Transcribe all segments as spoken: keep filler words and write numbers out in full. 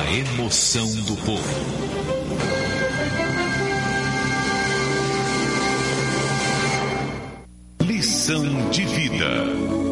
A emoção do povo. Lição de vida.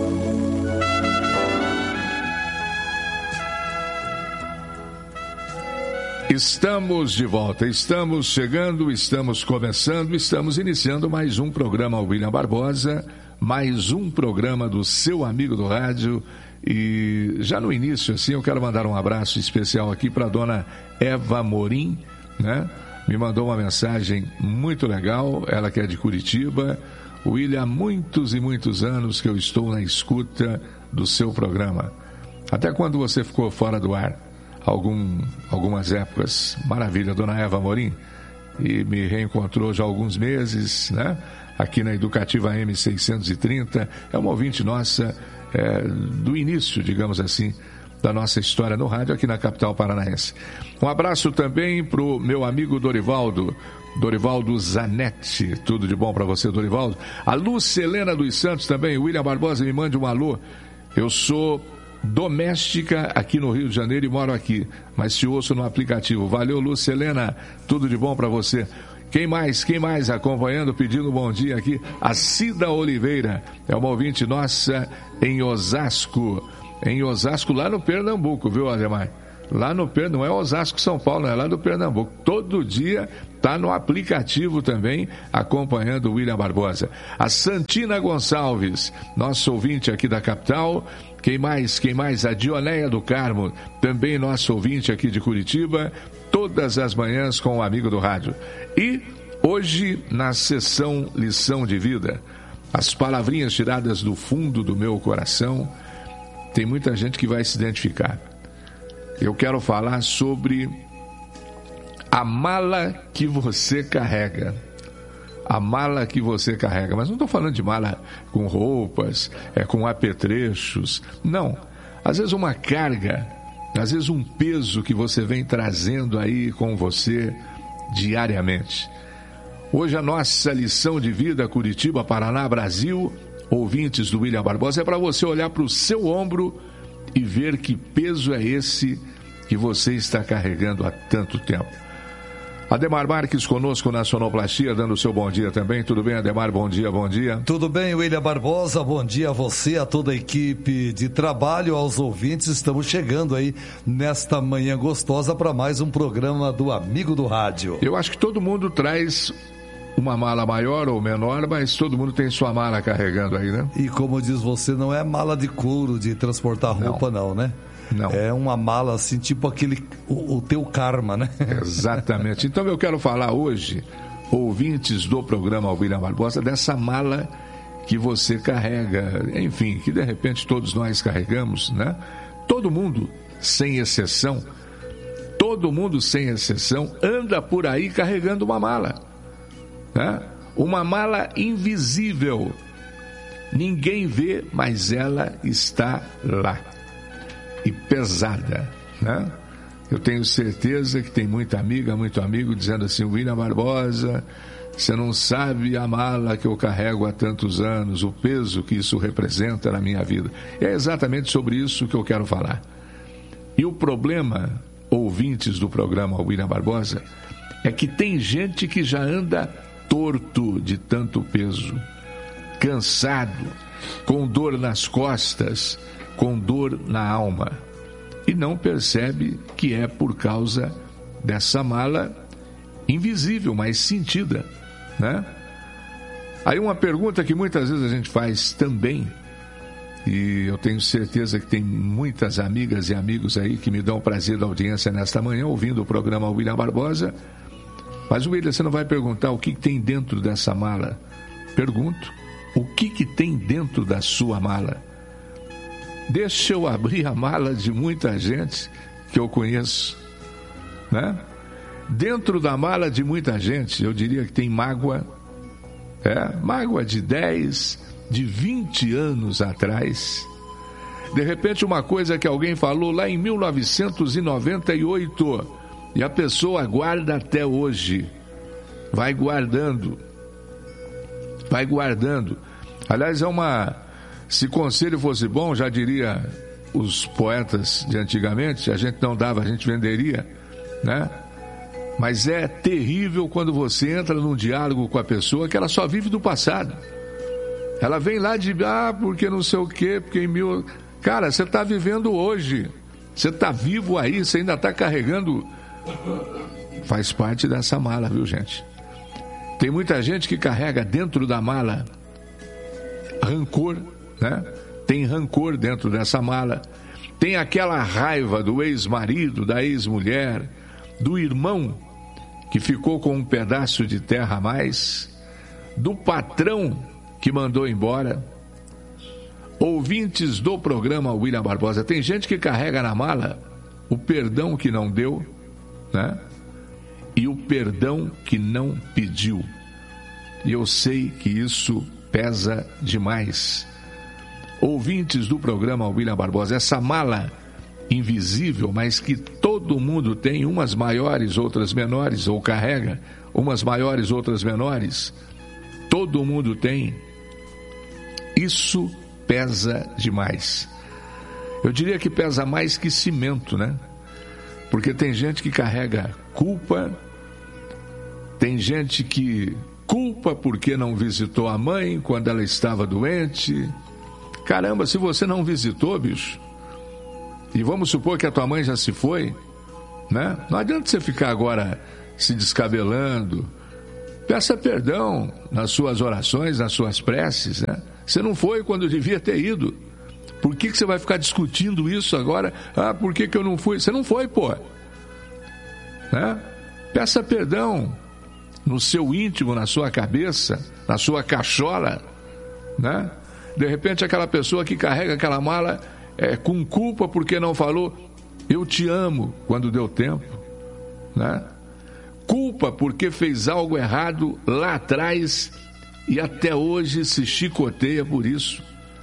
Estamos de volta, estamos chegando, estamos começando, estamos iniciando mais um programa William Barbosa, mais um programa do seu amigo do rádio. E já no início, assim, eu quero mandar um abraço especial aqui para a dona Eva Morim, né? Me mandou uma mensagem muito legal, ela que é de Curitiba. William, há muitos e muitos anos que eu estou na escuta do seu programa. Até quando você ficou fora do ar? Algum, algumas épocas. Maravilha, dona Eva Morim. E me reencontrou já há alguns meses, né? Aqui na Educativa M seiscentos e trinta. É uma ouvinte nossa é, do início, digamos assim, da nossa história no rádio aqui na capital paranaense. Um abraço também para o meu amigo Dorivaldo, Dorivaldo Zanetti. Tudo de bom para você, Dorivaldo. A Lúcia Helena dos Santos também. William Barbosa, me mande um alô. Eu sou doméstica aqui no Rio de Janeiro e moro aqui, mas te ouço no aplicativo. Valeu, Lúcia Helena, tudo de bom para você. Quem mais, quem mais acompanhando, pedindo um bom dia aqui? A Cida Oliveira, é uma ouvinte nossa em Osasco, em Osasco, lá no Pernambuco, viu, Ademar? Lá no Pernambuco, não é Osasco, São Paulo, não é lá do Pernambuco. Todo dia está no aplicativo também, acompanhando o William Barbosa. A Santina Gonçalves, nosso ouvinte aqui da capital. Quem mais? Quem mais? A Dionéia do Carmo, também nosso ouvinte aqui de Curitiba, todas as manhãs com o amigo do rádio. E hoje, na sessão Lição de Vida, as palavrinhas tiradas do fundo do meu coração, tem muita gente que vai se identificar. Eu quero falar sobre a mala que você carrega. A mala que você carrega. Mas não estou falando de mala com roupas, é, com apetrechos. Não. Às vezes uma carga, às vezes um peso que você vem trazendo aí com você diariamente. Hoje a nossa lição de vida, Curitiba, Paraná, Brasil, ouvintes do William Barbosa, é para você olhar para o seu ombro e ver que peso é esse que você está carregando há tanto tempo. Ademar Marques conosco na Sonoplastia, dando o seu bom dia também. Tudo bem, Ademar? Bom dia, bom dia. Tudo bem, William Barbosa. Bom dia a você, a toda a equipe de trabalho, aos ouvintes. Estamos chegando aí nesta manhã gostosa para mais um programa do Amigo do Rádio. Eu acho que todo mundo traz uma mala maior ou menor, mas todo mundo tem sua mala carregando aí, né? E como diz você, não é mala de couro de transportar roupa, não, não né? Não. É uma mala assim, tipo aquele, o, o teu karma, né? Exatamente. Então eu quero falar hoje, ouvintes do programa William Barbosa, dessa mala que você carrega, enfim, que de repente todos nós carregamos, né? Todo mundo, sem exceção, todo mundo sem exceção, anda por aí carregando uma mala, né? Uma mala invisível. Ninguém vê, mas ela está lá. E pesada, né? Eu tenho certeza que tem muita amiga, muito amigo dizendo assim: William Barbosa, você não sabe a mala que eu carrego há tantos anos, o peso que isso representa na minha vida. É exatamente sobre isso que eu quero falar. E o problema, ouvintes do programa William Barbosa, é que tem gente que já anda torto de tanto peso, cansado, com dor nas costas, com dor na alma, e não percebe que é por causa dessa mala invisível, mas sentida, né? Aí uma pergunta que muitas vezes a gente faz também, e eu tenho certeza que tem muitas amigas e amigos aí que me dão o prazer da audiência nesta manhã, ouvindo o programa William Barbosa. Mas, William, você não vai perguntar o que tem dentro dessa mala? Pergunto, o que, que tem dentro da sua mala? Deixa eu abrir a mala de muita gente que eu conheço, né? Dentro da mala de muita gente, eu diria que tem mágoa, é, mágoa de dez, de vinte anos atrás. De repente, uma coisa que alguém falou lá em mil novecentos e noventa e oito, e a pessoa guarda até hoje, vai guardando, vai guardando. Aliás, é uma... Se conselho fosse bom, já diria os poetas de antigamente, a gente não dava, a gente venderia, né? Mas é terrível quando você entra num diálogo com a pessoa que ela só vive do passado. Ela vem lá de, ah, porque não sei o quê, porque em mil... Cara, você está vivendo hoje. Você está vivo aí, você ainda está carregando... Faz parte dessa mala, viu, gente? Tem muita gente que carrega dentro da mala rancor, né? Tem rancor dentro dessa mala. Tem aquela raiva do ex-marido, da ex-mulher, do irmão que ficou com um pedaço de terra a mais, do patrão que mandou embora. Ouvintes do programa William Barbosa, tem gente que carrega na mala o perdão que não deu, né? E o perdão que não pediu. E eu sei que isso pesa demais. Ouvintes do programa William Barbosa, essa mala invisível, mas que todo mundo tem, umas maiores, outras menores, ou carrega, umas maiores, outras menores, todo mundo tem. Isso pesa demais. Eu diria que pesa mais que cimento, né? Porque tem gente que carrega culpa, tem gente que culpa porque não visitou a mãe quando ela estava doente. Caramba, se você não visitou, bicho, e vamos supor que a tua mãe já se foi, né? Não adianta você ficar agora se descabelando. Peça perdão nas suas orações, nas suas preces, né? Você não foi quando devia ter ido. Por que que você vai ficar discutindo isso agora? Ah, por que que eu não fui? Você não foi, pô. Né? Peça perdão no seu íntimo, na sua cabeça, na sua cachola, né? De repente aquela pessoa que carrega aquela mala é, com culpa porque não falou eu te amo quando deu tempo, né? Culpa porque fez algo errado lá atrás e até hoje se chicoteia por isso.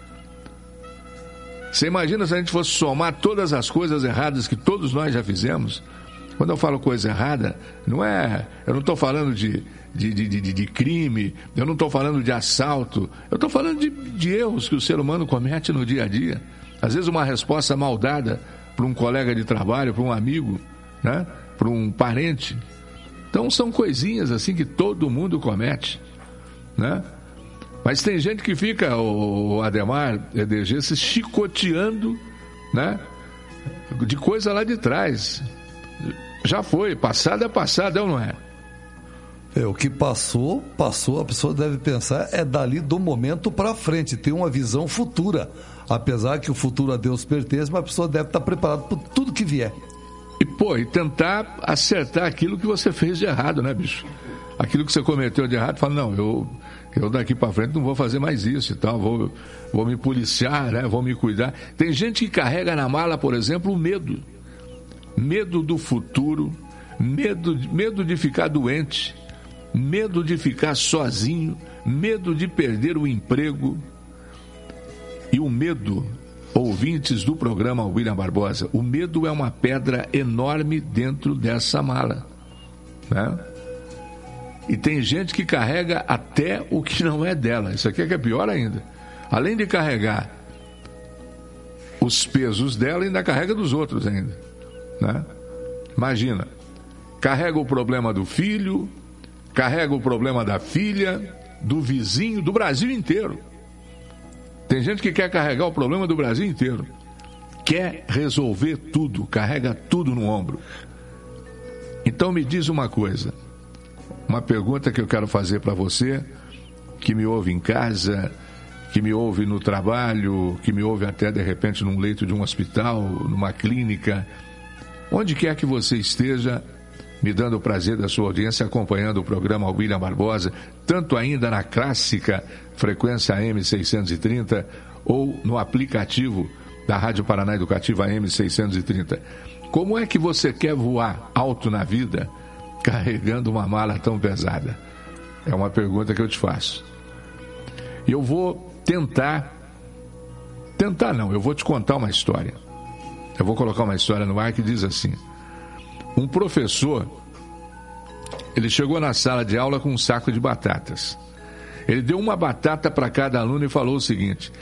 Você imagina se a gente fosse somar todas as coisas erradas que todos nós já fizemos? Quando eu falo coisa errada, não é, eu não estou falando de, de, de, de, de crime, eu não estou falando de assalto, eu estou falando de, de erros que o ser humano comete no dia a dia. Às vezes uma resposta mal dada para um colega de trabalho, para um amigo, né? Para um parente. Então são coisinhas assim que todo mundo comete, né? Mas tem gente que fica, o Ademar, E D G, se chicoteando, né? De coisa lá de trás. Já foi, passado é passado, é ou não é? É, o que passou, passou, a pessoa deve pensar é dali do momento para frente, ter uma visão futura. Apesar que o futuro a Deus pertence, mas a pessoa deve estar preparada por tudo que vier. E, pô, e tentar acertar aquilo que você fez de errado, né, bicho? Aquilo que você cometeu de errado, fala, não, eu, eu daqui para frente não vou fazer mais isso e tal, vou, vou me policiar, né, vou me cuidar. Tem gente que carrega na mala, por exemplo, o medo. Medo do futuro, medo, medo de ficar doente, medo de ficar sozinho, medo de perder o emprego. E o medo, ouvintes do programa William Barbosa, o medo é uma pedra enorme dentro dessa mala, né? E tem gente que carrega até o que não é dela. Isso aqui é que é pior ainda. Além de carregar os pesos dela, ainda carrega dos outros ainda, né? Imagina, carrega o problema do filho, carrega o problema da filha, do vizinho, do Brasil inteiro. Tem gente que quer carregar o problema do Brasil inteiro, quer resolver tudo, carrega tudo no ombro. Então me diz uma coisa, uma pergunta que eu quero fazer para você que me ouve em casa, que me ouve no trabalho, que me ouve até de repente num leito de um hospital, numa clínica, onde quer que você esteja, me dando o prazer da sua audiência, acompanhando o programa William Barbosa, tanto ainda na clássica frequência A M seiscentos e trinta ou no aplicativo da Rádio Paraná Educativa A M seiscentos e trinta. Como é que você quer voar alto na vida carregando uma mala tão pesada? É uma pergunta que eu te faço. E eu vou tentar, tentar não, eu vou te contar uma história. Eu vou colocar uma história no ar que diz assim: um professor, ele chegou na sala de aula com um saco de batatas. Ele deu uma batata para cada aluno e falou o seguinte: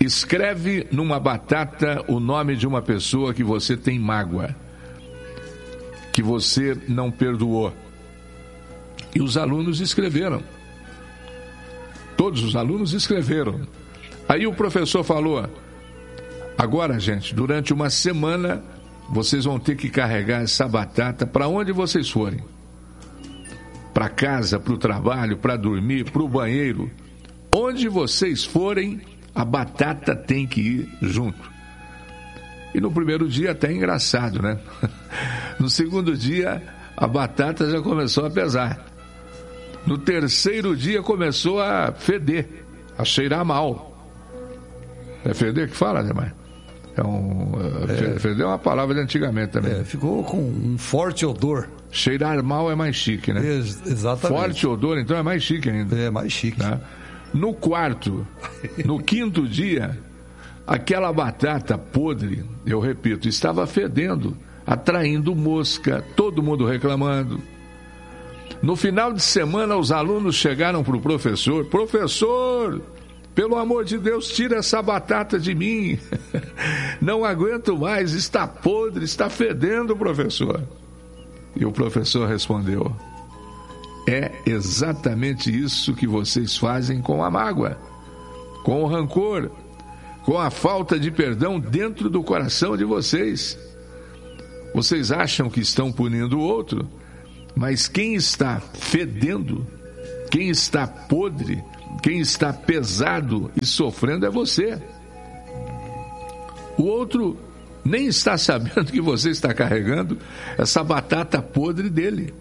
Escreve numa batata o nome de uma pessoa que você tem mágoa, que você não perdoou. E os alunos escreveram. Todos os alunos escreveram. Aí o professor falou: agora, gente, durante uma semana, vocês vão ter que carregar essa batata para onde vocês forem. Para casa, para o trabalho, para dormir, para o banheiro. Onde vocês forem, a batata tem que ir junto. E no primeiro dia até é engraçado, né? No segundo dia, a batata já começou a pesar. No terceiro dia começou a feder, a cheirar mal. É feder que fala, né, mãe? É um, é, feder é uma palavra de antigamente também. É, ficou com um forte odor. Cheirar mal é mais chique, né? Ex- exatamente. Forte odor, então, é mais chique ainda. É mais chique. Né? No quarto, no quinto dia, aquela batata podre, eu repito, estava fedendo, atraindo mosca, todo mundo reclamando. No final de semana, os alunos chegaram para o professor: professor, pelo amor de Deus, tira essa batata de mim. Não aguento mais, está podre, está fedendo, professor. E o professor respondeu: é exatamente isso que vocês fazem com a mágoa, com o rancor, com a falta de perdão dentro do coração de vocês. Vocês acham que estão punindo o outro, mas quem está fedendo, quem está podre, quem está pesado e sofrendo é você. O outro nem está sabendo que você está carregando essa batata podre dele.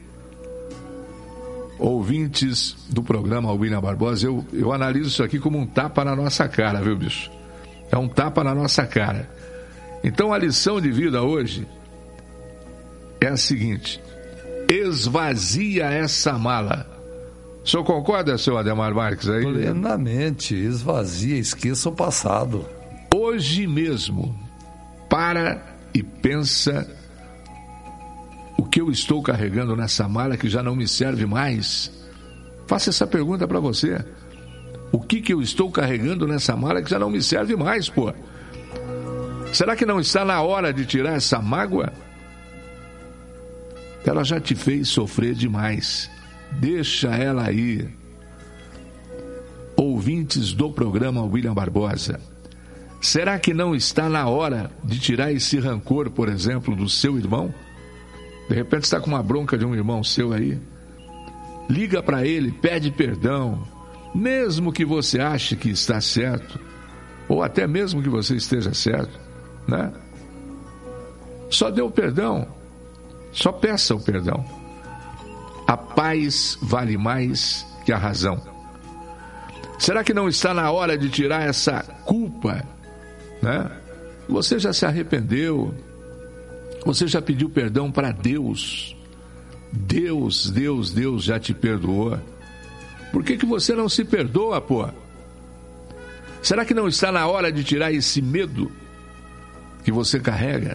Ouvintes do programa William Barbosa, eu, eu analiso isso aqui como um tapa na nossa cara, viu, bicho? É um tapa na nossa cara. Então a lição de vida hoje é a seguinte: esvazia essa mala. O senhor concorda, senhor Ademar Marques? Aí? Plenamente, esvazia, esqueça o passado. Hoje mesmo, para e pensa: o que eu estou carregando nessa mala que já não me serve mais? Faça essa pergunta para você. O que que eu estou carregando nessa mala que já não me serve mais, pô? Será que não está na hora de tirar essa mágoa? Ela já te fez sofrer demais. Deixa ela aí. Ouvintes do programa William Barbosa, será que não está na hora de tirar esse rancor, por exemplo, do seu irmão? De repente está com uma bronca de um irmão seu aí. Liga para ele, pede perdão, mesmo que você ache que está certo, ou até mesmo que você esteja certo, né? Só dê o perdão, só peça o perdão. A paz vale mais que a razão. Será que não está na hora de tirar essa culpa, né? Você já se arrependeu, você já pediu perdão para Deus. Deus, Deus, Deus já te perdoou. Por que que você não se perdoa, pô? Será que não está na hora de tirar esse medo que você carrega?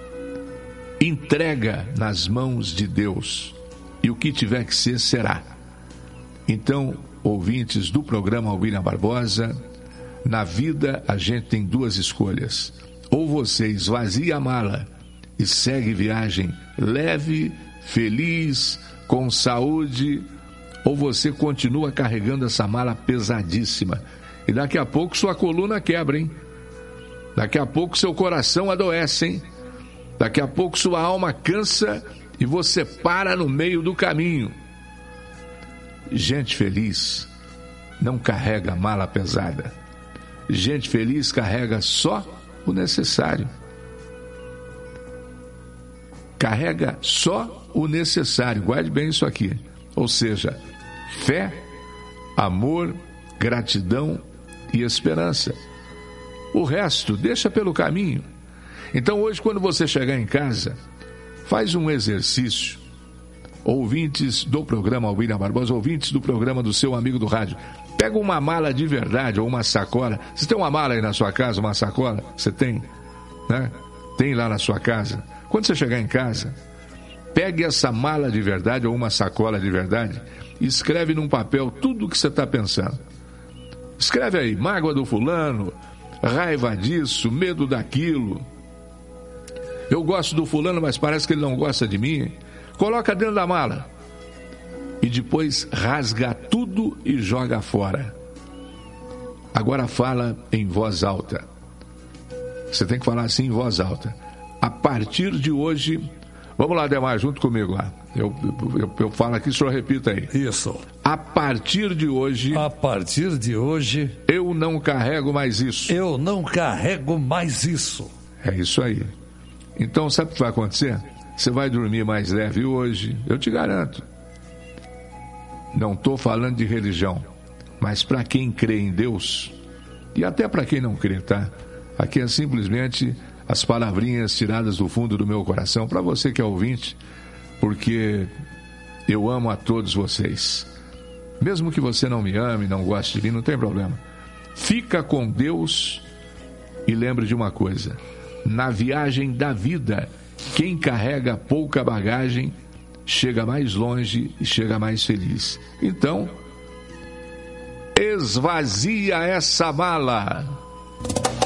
Entrega nas mãos de Deus, e o que tiver que ser, será. Então, ouvintes do programa William Barbosa, na vida a gente tem duas escolhas: ou você esvazia a mala e segue viagem leve, feliz, com saúde, ou você continua carregando essa mala pesadíssima, e daqui a pouco sua coluna quebra, hein? Daqui a pouco seu coração adoece, hein? Daqui a pouco sua alma cansa e você para no meio do caminho. Gente feliz não carrega mala pesada. Gente feliz carrega só o necessário. Carrega só o necessário. Guarde bem isso aqui. Ou seja, fé, amor, gratidão e esperança. O resto deixa pelo caminho. Então hoje, quando você chegar em casa, faz um exercício. Ouvintes do programa William Barbosa, ouvintes do programa do seu amigo do rádio, pega uma mala de verdade ou uma sacola. Você tem uma mala aí na sua casa, uma sacola? Você tem? Né? Tem lá na sua casa. Quando você chegar em casa, pegue essa mala de verdade ou uma sacola de verdade e escreve num papel tudo o que você está pensando. Escreve aí: mágoa do fulano, raiva disso, medo daquilo. Eu gosto do fulano, mas parece que ele não gosta de mim. Coloca dentro da mala. E depois rasga tudo e joga fora. Agora fala em voz alta. Você tem que falar assim em voz alta. A partir de hoje... Vamos lá, Demar, junto comigo lá. Eu, eu, eu falo aqui, o senhor repita aí. Isso. A partir de hoje... A partir de hoje... Eu não carrego mais isso. Eu não carrego mais isso. É isso aí. Então, sabe o que vai acontecer? Você vai dormir mais leve hoje, eu te garanto. Não estou falando de religião, mas para quem crê em Deus, e até para quem não crê, tá? Aqui é simplesmente as palavrinhas tiradas do fundo do meu coração, para você que é ouvinte, porque eu amo a todos vocês. Mesmo que você não me ame, não goste de mim, não tem problema. Fica com Deus e lembre de uma coisa: na viagem da vida, quem carrega pouca bagagem chega mais longe e chega mais feliz. Então, esvazia essa mala.